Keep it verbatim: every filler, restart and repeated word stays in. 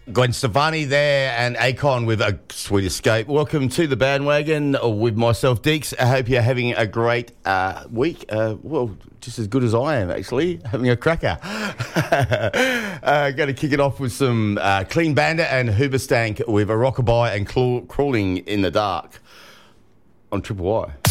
Gwen Stefani there and Akon with A Sweet Escape. Welcome to the bandwagon with myself, Deeks. I hope you're having a great uh, week. Uh, well, just as good as I am, actually, having a cracker. uh, going to kick it off with some uh, Clean Bandit and Hoobastank with A Rockabye and claw- Crawling in the Dark on Triple Y.